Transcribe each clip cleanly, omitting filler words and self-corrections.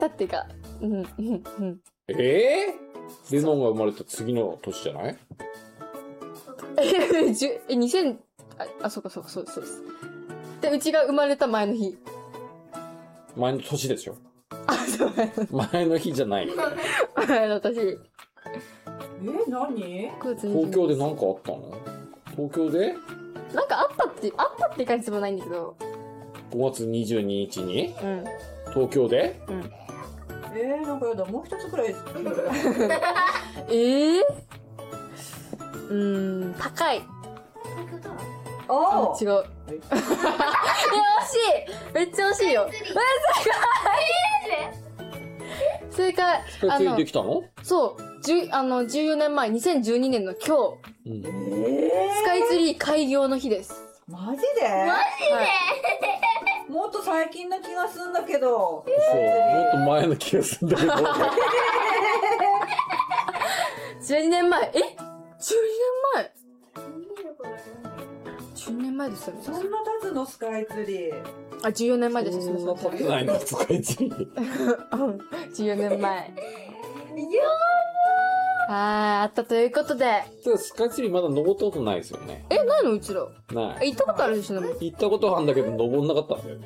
たっていうか、 レノンが生まれた次の年じゃない？ 2000、そうか、そうです。で、うちが生まれた前の日。 前の年ですよ。 そう。 前の日じゃないよ。 前の年。 何？ 東京で何かあったの？東京でなんかあったって感じでもないんだけど。 5月22日に東京でなんかやだ、もう一つくらい。 高い。 ああ、 違う。いや、惜しい。めっちゃ惜しいよ。正解。 スカイツリーできたの？ そう。14年前、2012年の今日、スカイツリー開業の日です。 マジで？もっと最近な気がするんだけど。 そう、もっと前の気がするんだけど。 12年前。12年前？12年前ですよね。 そんな経つの、スカイツリー。 14年前です。 そんな経ってないの、スカイツリー。 14年前。あったということで。 スカイツリーまだ登ったことないですよね。 ないのうちら。 ない。 行ったことあるでしょ？ 行ったことあるんだけど、登んなかったんだよね。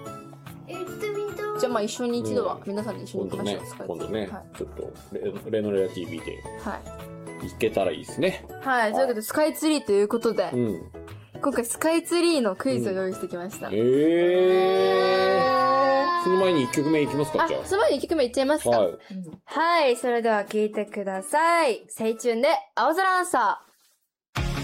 じゃあまあ一緒に一度は皆さんで一緒に行きましょう。 今度ね、ちょっと、レノレア TV で行けたらいいですね。 はい。ということで、スカイツリーということで、今回スカイツリーのクイズを用意してきました。 その前に1曲目いきますか、じゃあ。 その前に1曲目いっちゃいますか。はい。それでは聴いてください。青春で青空アンサー。